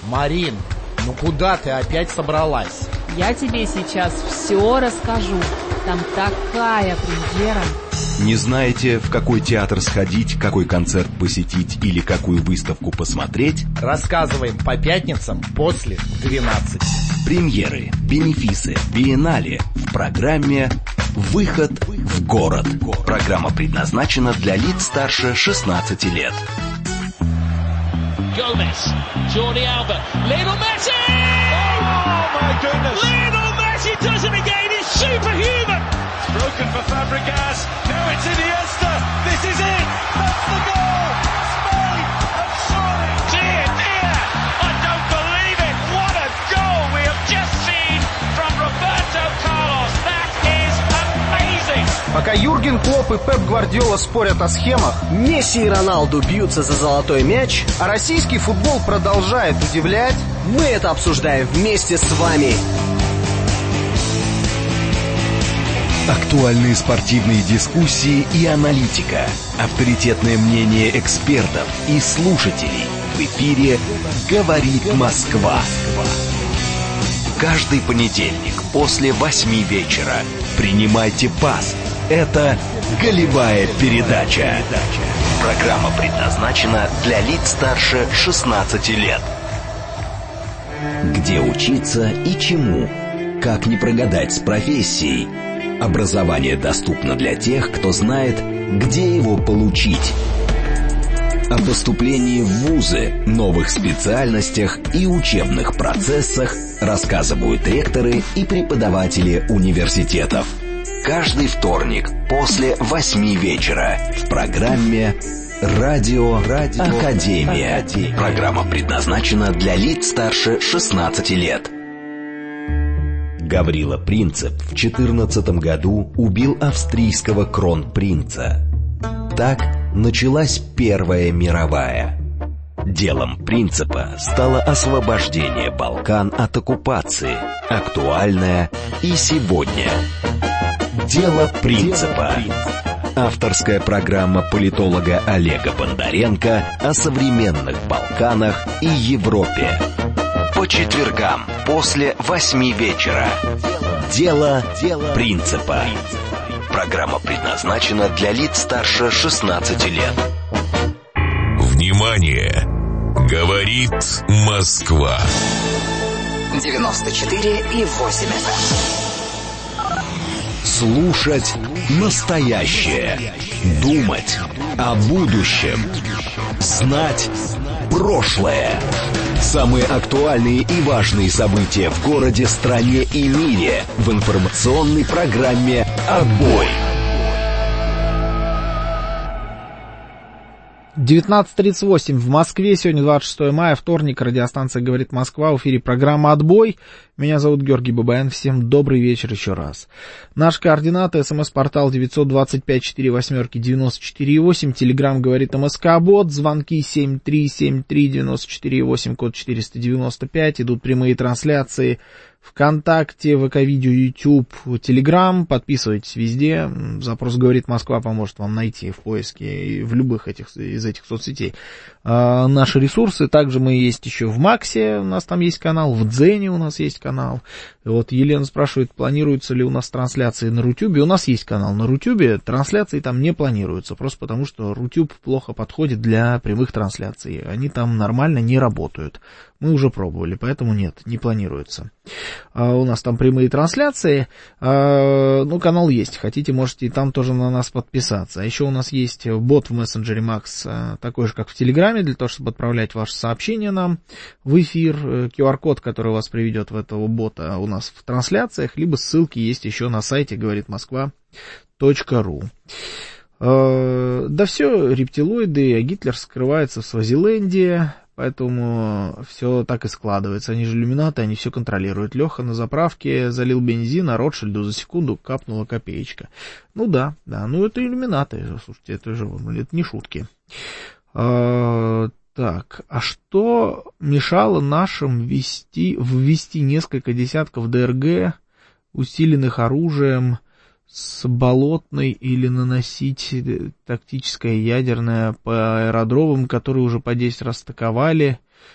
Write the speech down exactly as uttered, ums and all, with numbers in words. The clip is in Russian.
Марин, ну куда ты опять собралась? Я тебе сейчас все расскажу. Там такая премьера. Не знаете, в какой театр сходить, какой концерт посетить или какую выставку посмотреть? Рассказываем по пятницам после двенадцати. Премьеры, бенефисы, биеннале в программе «Выход в город». Программа предназначена для лиц старше шестнадцати лет. Gomez, Jordi Alba, Lionel Messi! Oh my goodness! Lionel Messi does it again, he's superhuman! It's broken for Fabregas, now it's Iniesta, this is it! That's the goal! Spain have soared! Dear, dear! I don't believe it! What a goal we have just seen from Roberto Carlos! That is amazing! Пока Юрген Клопп и Пеп Гвардиола спорят о схемах, Месси и Роналду бьются за золотой мяч, а российский футбол продолжает удивлять, мы это обсуждаем вместе с вами. Актуальные спортивные дискуссии и аналитика, авторитетное мнение экспертов и слушателей. В эфире «Говорит Москва». Каждый понедельник после восьми вечера принимайте пас. Это «Голевая передача». Программа предназначена для лиц старше шестнадцати лет. Где учиться и чему? Как не прогадать с профессией? Образование доступно для тех, кто знает, где его получить. О поступлении в вузы, новых специальностях и учебных процессах рассказывают ректоры и преподаватели университетов. Каждый вторник после восьми вечера в программе «Радио, Радио Академия». Академия. Программа предназначена для лиц старше шестнадцати лет. Гаврила Принцип в четырнадцатом году убил австрийского кронпринца. Так началась Первая мировая. Делом Принципа стало освобождение Балкан от оккупации, актуальное и сегодня. Дело Принципа. Авторская программа политолога Олега Бондаренко о современных Балканах и Европе. По четвергам после восьми вечера. Дело Принципа. Программа предназначена для лиц старше шестнадцати лет. Внимание! Говорит Москва. девяносто четыре и восемь эф эм. Слушать настоящее. Думать о будущем. Знать прошлое. Самые актуальные и важные события в городе, стране и мире в информационной программе «Отбой». девятнадцать тридцать восемь в Москве, сегодня двадцать шестое мая, вторник, радиостанция «Говорит Москва», в эфире программа «Отбой». Меня зовут Георгий Бабаян, всем добрый вечер еще раз. Наши координаты: смс-портал девять два пять четыре восемь девяносто четыре восемь, телеграм «Говорит МСК-бот», звонки семь три семь три девяносто четыре восемь, код четыреста девяносто пять, идут прямые трансляции ВКонтакте, ВК-видео, YouTube, Телеграм. Подписывайтесь везде. Запрос «Говорит Москва» поможет вам найти в поиске и в любых этих, из этих соцсетей а, наши ресурсы. Также мы есть еще в Максе, у нас там есть канал, в Дзене у нас есть канал. И вот Елена спрашивает, планируются ли у нас трансляции на Рутюбе. У нас есть канал на Рутюбе, трансляции там не планируются, просто потому что Рутюб плохо подходит для прямых трансляций. Они там нормально не работают. Мы уже пробовали, поэтому нет, не планируется. А, у нас там прямые трансляции, а, ну, канал есть, хотите, можете и там тоже на нас подписаться. А еще у нас есть бот в мессенджере Макс, а, такой же, как в Телеграме, для того, чтобы отправлять ваши сообщения нам в эфир. ку ар код, который вас приведет в этого бота, у нас в трансляциях, либо ссылки есть еще на сайте говорит москва точка ру. А, да все, рептилоиды, а Гитлер скрывается в Свазиленде. Поэтому все так и складывается. Они же иллюминаты, они все контролируют. Леха на заправке залил бензин, а Ротшильду за секунду капнула копеечка. Ну да, да, ну это иллюминаты. Слушайте, это же это не шутки. А, так, а что мешало нашим ввести, ввести несколько десятков ДРГ, усиленных оружием, с болотной, или наносить тактическое ядерное по аэродромам, которые уже по десять раз атаковали,